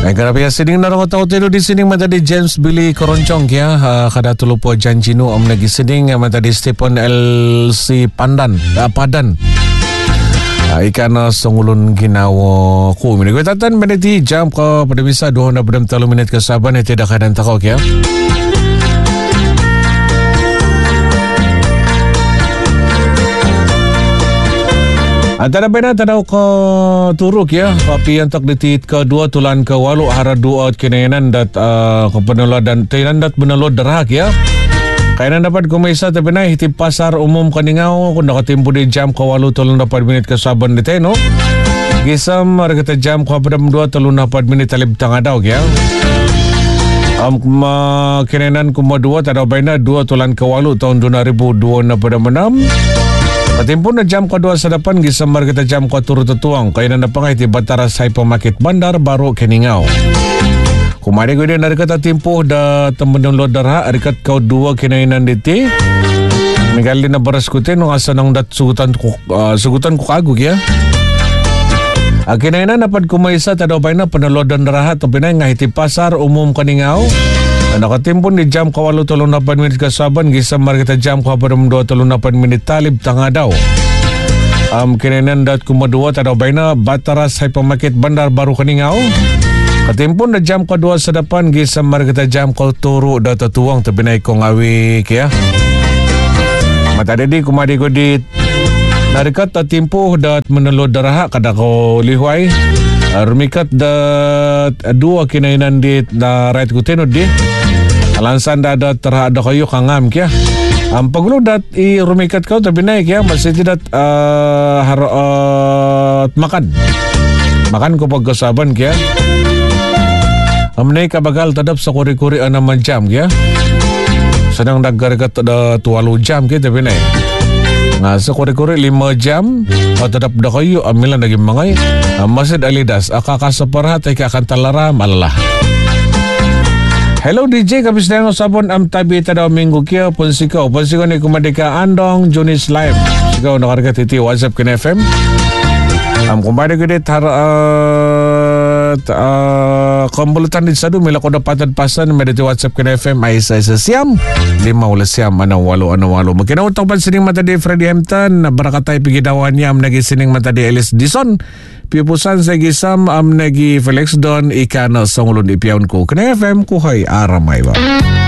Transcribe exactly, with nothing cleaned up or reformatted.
Nagarapi sining narong tao tilo di sining matadi James Billy Koroncong ya uh, kada tulupo janjinu am nagi sining matadi Stephen L C Pandan uh, Padan uh, ikan uh, songulun ginawo ku mini ko tatan meniti jam ko pada bisa dua na bedam telu minit ke saban itu dah kadan takok ya. Antara bena tadau ke turuk ya, tapi yang tak ditit kedua tulan ke walu hara dua kenayanan dat uh, ke penelot dan tenan dat penelot derhak ya. Kainan dapat kumisa tapi na hitip pasar umum kaningau kun dapat timpu di jam ke walu tulun dapat minit ke saban di teno. Gisam harga jam ke pedam dua tulun dapat minit talib tangadau ya. Um, kenayanan kuma dua tadau bena dua tulan ke walu tahun dua ribu dua na pada menam. Katimpun na jam kedua sedapan gisambar kita jam ko turu tutuang kaya na napangay ti Batara Sai Pemakit Bandar Baru Keningau. Kumari ko din narikat at timpo da tambandong lodarha arikat kau dua kinainan diti. Migali na baras ko tin nung asa nang dat sugutan ko uh, sugutan ko kagug ya. Uh, kinainan napad kumaysa tadaw bay na panalodan raha to pinay nga hiti pasar umum Keningau. Nakatimpun di jam kawalu tolong lapan minit ke saban gisamar kita jam kawalu dua tolong lapan minit talib tangadaw. Um, kinenan dat kumadua tadaw bayna Batara Sai Pemakit Bandar Baru Keningau. Katimpun di jam kedua sedapan gisamar kita jam kalturu data tuang tebinay kong awik ya. Mata dedi kumadi ko di narikat tatimpuh dat menelod darah kada ko lihuay. Rumikat dat dua kinainan di na right ko tenod di. Alansan da dat terhadap kayo kangam kya. Ang paglo dat i rumikat kau tapi naik ya masih tidak uh, har uh, makan. Makan ko pagkasaban kya. Amnay kabagal tadap sa kuri-kuri anam jam kya. Sedang nagkarikat da tuwalu jam kya tapi naik. Nga sa kuri-kuri lima jam o tadap da kayo amilan naging mangay. Masjid Alidas akakasaparhat ay kakantalara malalah. Hello D J, kabis na yung sabon am tabi tadaw minggu kia pun sikaw. Pun sikaw ni kumadika andong Junis Live. Sikaw nakarga titi WhatsApp kin F M. Am kumbari ko dit har uh, uh, kumbulutan dit sadu mila ko dapatan pasan mediti WhatsApp kin F M ay isa isa siyam. Lima ula siyam ana walo ana walo. Makinautok pa sining mata di Freddy Hampton. Barakatay pigidawan niya am nagi sining mata di Ellis Dison. Piupusan sa gisam am nagi Felix Don ikan songulun ipiawn ko. Kena F M ko hay aramay ba.